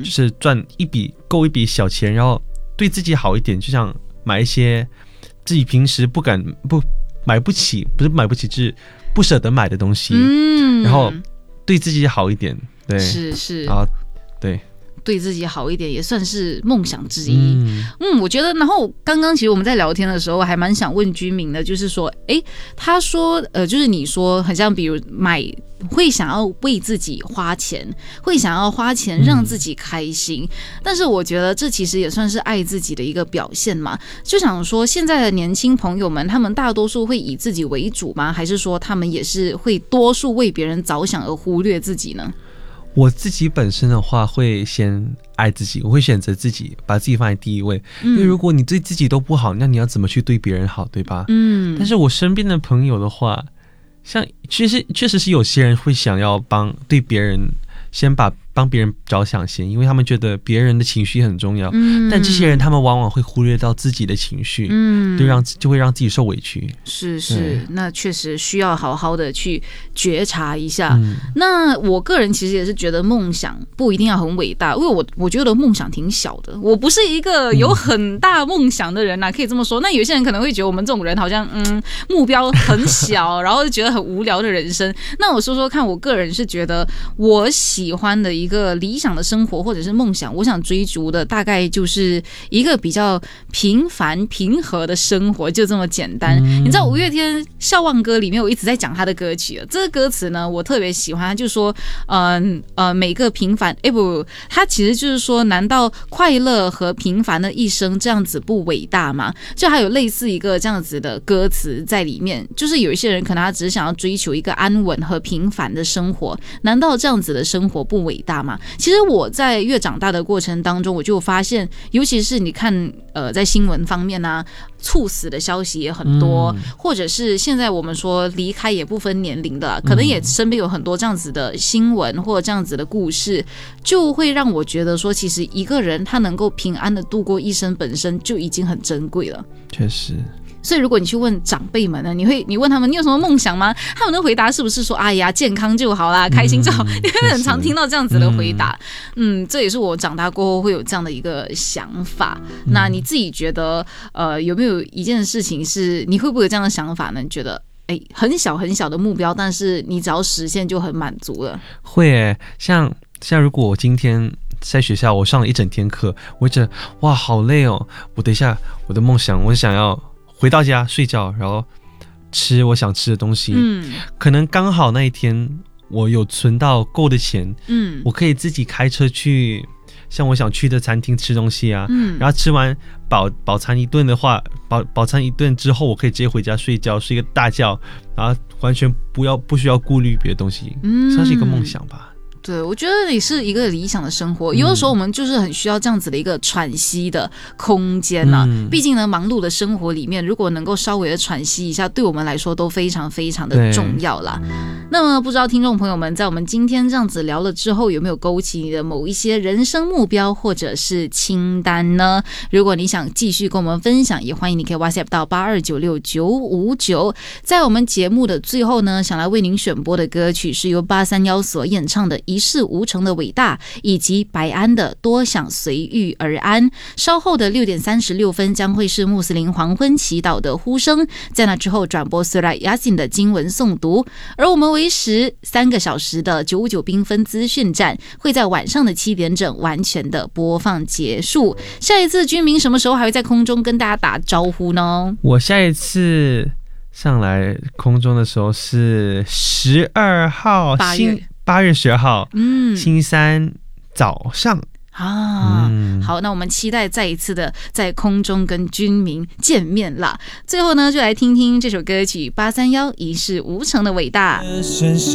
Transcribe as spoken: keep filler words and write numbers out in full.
就是赚一笔够一笔小钱，然后对自己好一点，就像买一些自己平时不敢不买不起，不是买不起，就是不舍得买的东西，嗯，然后对自己好一点，对， 是是， 然后对。 对自己好一点也算是梦想之一。嗯, 嗯我觉得然后刚刚其实我们在聊天的时候还蛮想问居民的，就是说诶他说呃就是你说很像比如买会想要为自己花钱，会想要花钱让自己开心、嗯、但是我觉得这其实也算是爱自己的一个表现嘛。就想说现在的年轻朋友们他们大多数会以自己为主吗？还是说他们也是会多数为别人着想而忽略自己呢？ 我自己本身的话会先爱自己，我会选择自己，把自己放在第一位、嗯、因为如果你对自己都不好，那你要怎么去对别人好，对吧？嗯。但是我身边的朋友的话，像其实确实是有些人会想要帮对别人先把帮别人着想先，因为他们觉得别人的情绪很重要、嗯、但这些人他们往往会忽略到自己的情绪，嗯，就让就会让自己受委屈。 是是，那确实需要好好的去觉察一下、嗯、那我个人其实也是觉得梦想不一定要很伟大，因为我我觉得梦想挺小的，我不是一个有很大梦想的人啊、嗯、可以这么说。那有些人可能会觉得我们这种人好像嗯目标很小然后就觉得很无聊的人生。那我说说看，我个人是觉得我喜欢的一个理想的生活或者是梦想，我想追逐的大概就是一个比较平凡平和的生活，就这么简单、嗯、你知道五月天笑忘歌里面我一直在讲他的歌曲了，这个歌词呢我特别喜欢，他就说嗯 呃, 呃每个平凡哎不他其实就是说难道快乐和平凡的一生这样子不伟大吗？就还有类似一个这样子的歌词在里面，就是有一些人可能他只是想要追求一个安稳和平凡的生活，难道这样子的生活不伟大吗？其实我在越长大的过程当中，我就发现尤其是你看呃，在新闻方面啊，猝死的消息也很多、嗯、或者是现在我们说离开也不分年龄的，可能也身边有很多这样子的新闻或者这样子的故事，就会让我觉得说其实一个人他能够平安的度过一生本身就已经很珍贵了。 确实。 所以如果你去问长辈们呢，你会你问他们你有什么梦想吗？他们的回答是不是说哎呀健康就好啦，开心就好、嗯、你会很常听到这样子的回答。 嗯, 嗯，这也是我长大过后会有这样的一个想法、嗯、那你自己觉得呃有没有一件事情是你会不会有这样的想法呢？你觉得哎很小很小的目标，但是你只要实现就很满足了？ 会耶，像像如果我今天在学校我上了一整天课，我觉得哇好累哦，我等一下我的梦想我想要回到家睡觉，然后吃我想吃的东西。嗯，可能刚好那一天我有存到够的钱，嗯，我可以自己开车去像我想去的餐厅吃东西啊。嗯，然后吃完饱饱餐一顿的话，饱饱餐一顿之后，我可以直接回家睡觉，睡一个大觉，然后完全不要不需要顾虑别的东西，嗯，算是一个梦想吧。 对，我觉得你是一个理想的生活，有的时候我们就是很需要这样子的一个喘息的空间啊、嗯、毕竟呢忙碌的生活里面如果能够稍微的喘息一下，对我们来说都非常非常的重要啦。那么不知道听众朋友们在我们今天这样子聊了之后，有没有勾起你的某一些人生目标或者是清单呢？如果你想继续跟我们分享，也欢迎你可以 WhatsApp 到八二九六九五九。在我们节目的最后呢，想来为您选播的歌曲是由八三一所演唱的一事无成的伟大，以及白安的多想随遇而安。稍后的六点三十六分将会是穆斯林黄昏祈祷的呼声，在那之后转播 Surah Yasin 的经文诵读，而我们为时三个小时的九五九缤纷资讯站会在晚上的七点整完全的播放结束。下一次居民什么时候还会在空中跟大家打招呼呢？ 我下一次上来空中的时候是十二号， 八月八月十二号，嗯，星期三早上啊、嗯，好，那我们期待再一次的在空中跟军民见面啦。最后呢，就来听听这首歌曲八三一一事无成的伟大。